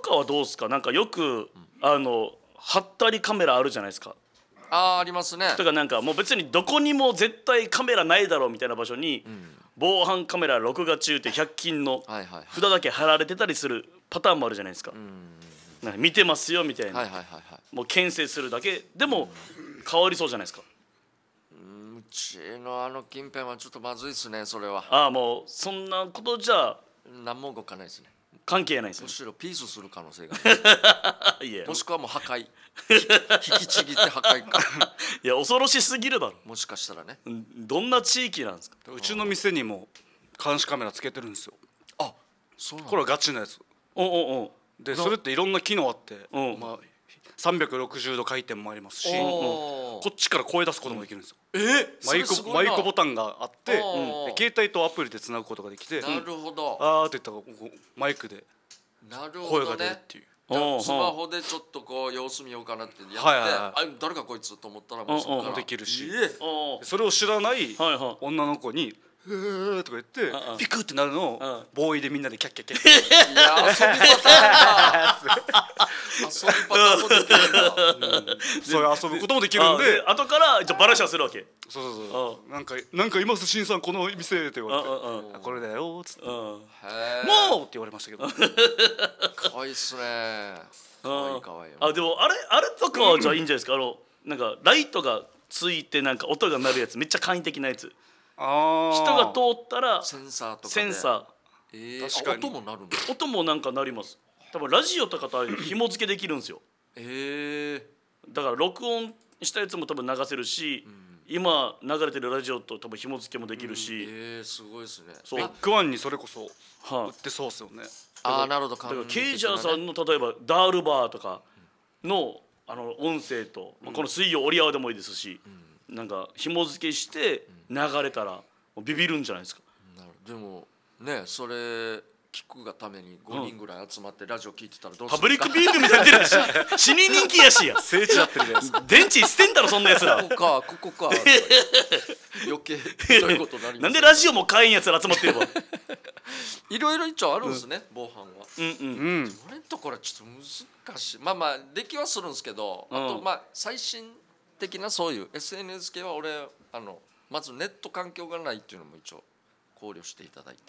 かはどうですか？なんかよくハったりカメラあるじゃないですか。 ありますね。 とかなんかもう別にどこにも絶対カメラないだろうみたいな場所に、防犯カメラ録画中って100均の札だけ貼られてたりするパターンもあるじゃないですか。なんか見てますよみたいな、もう牽制するだけでも変わりそうじゃないですか。 うちの近辺はちょっとまずいですね、それは。 ああ、もうそんなことじゃ何も動かないですね。 関係ないですね。 むしろピースする可能性がありますいやもしくはもう破壊引きちぎって破壊かいや恐ろしすぎるだろ。 もしかしたらね。 どんな地域なんですか？ うちの店にも監視カメラつけてるんですよ。 あ、そうなんだ。 これはガチなやつおおおで、それっていろんな機能あって、 うんまあ360度回転もありますし、 おこっちから声出すこともできるんですよ。 それすごいな。 マイクボタンがあって、でうん携帯とアプリでつなぐことができて、 なるほど、 あーって言ったらこうマイクでなるほ声どね。 が出るっていう。 おスマホでちょっとこう様子見ようかなってやって、 はいはいはいあ、誰かこいつと思ったらもうそこからできるし、 おそれを知らないはいはい女の子に「へーとか言ってピクってなるのをボーイでみんなでキャッキャッキャッいや遊びパターンだ遊びパターンもできるなそういう遊ぶこともできるんで、 後からじゃあバラシはするわけ。 そうそうそう、なんかいますしんさんこの店って言われてうんあこれだよっつってうんもうって言われましたけどかわいいっすね。かわいいかわいい。 あ、でもあれとかはじゃあいいんじゃないですか。なんかライトがついてなんか音が鳴るやつ、めっちゃ簡易的なやつ。人が通ったらセンサーとかでセンサ確かに音も鳴るんだ。 ー音もなんか鳴ります。多分ラジオとかと紐付けできるんですよ。だから録音したやつも多分流せるし、今流れてるラジオと多分紐付けもできるし、 すごいですね。 そうビッグワンにそれこそは売ってそうっすよね。 あ、なるほど。 だからケイジャーさんの例えばダールバーとかの音声と、この水曜オリアワでもいいですし、なんか紐付けして流れたらもうビビるんじゃないですか。 でもね、それ聞くがために5人ぐらい集まってラジオ聞いてたらどうすパブリッるんですか。 クビューイングみたいになってるし死に人気やしや聖地やってるじゃないですか。 電池捨てんだろそんなやつら。 ここか余計ひどいことになります。 なんでラジオも買えんやつら集まってれば。 いろいろ一応あるんですね、防犯は。 うん俺のところはちょっと難しい。まあできはするんですけど、あと最新的なそういう SNS 系は俺まずネット環境がないっていうのも一応考慮していただいて、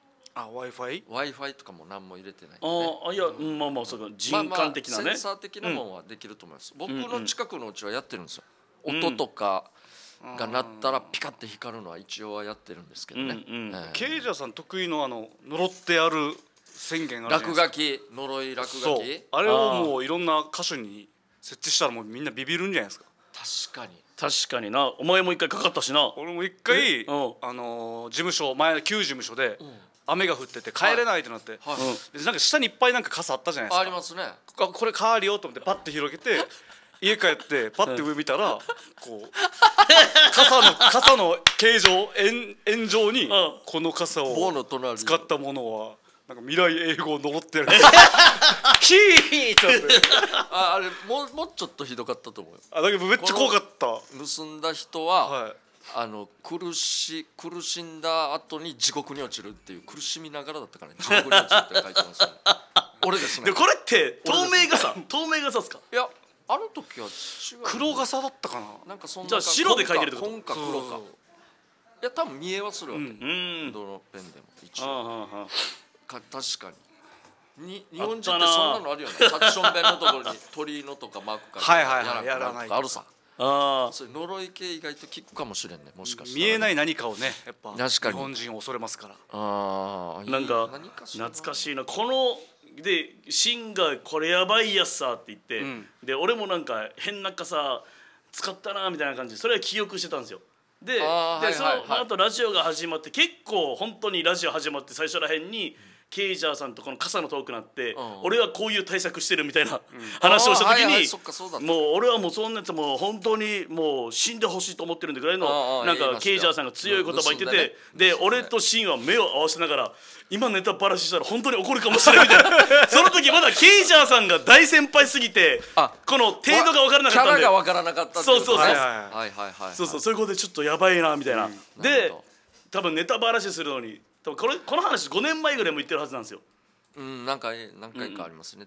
Wi-Fi？ とかも何も入れてないんでね。 いや、まあまあそうか、人感的なね。 センサー的なものはできると思います。僕の近くのうちはやってるんですよ。音とかが鳴ったらピカって光るのは一応はやってるんですけどね。 ケイジャーさん得意の呪ってやる宣言あるじゃないですか。 落書き、呪い落そう書き。 あれをもういろんな箇所に設置したらもうみんなビビるんじゃないですか。 確かに。 確かにな。お前も一回かかったしな。 俺も一回事務所前旧事務所で雨が降ってて帰れないってなって、でなんか下にいっぱいなんか傘あったじゃないですか。 ありますね。 これ変わるよと思ってパッて広げて家帰ってパッて上見たらこう傘の形状円状にこの傘を棒の隣に使ったものはなんか未来英語を呪ってるキーってなってあれもうちょっとひどかったと思うよ。 だけどめっちゃ怖かった。 盗んだ人は、 はい苦しんだ後に地獄に落ちるっていう、苦しみながらだったからね、地獄に落ちるって書いてますね俺ですね。 でこれって透明傘ですか？ いや、あの時は違う。 黒傘だったかな。 なんかそんなじゃあ白で書いてるってこと？ 紺か黒か。いや多分見えはするわけ。どうんのペンでも一応。確かに。日本人あったなってそんなのあるよね。タッチション弁のところに鳥居のとかマーク書いてやらないとかあるさ。そういう呪い系意外と効くかもしれんね。もしかしたら見えない何かをねやっぱ確かに日本人恐れますから。 なんか懐かしいな。このでシンがこれやばいやつさって言って、で俺もなんか変な傘使ったなみたいな感じでそれは記憶してたんですよ。でその後ラジオが始まって結構本当にラジオ始まって最初らへんにケイジャーさんとこの傘のトークになって、俺はこういう対策してるみたいな話をした時に、もう俺はもうそんなやつもう本当にもう死んでほしいと思ってるんだぐらいのなんかケイジャーさんが強い言葉言ってて、で俺とシンは目を合わせながら今ネタバラシしたら本当に怒るかもしれないみたいなその時まだケイジャーさんが大先輩すぎてこの程度が分からなかったんで、 キャラが分からなかったっていう。 そういうことでちょっとやばいなみたいな。で多分ネタバラシするのにこの話5年前ぐらいも言ってるはずなんですよ。 何回かありますね。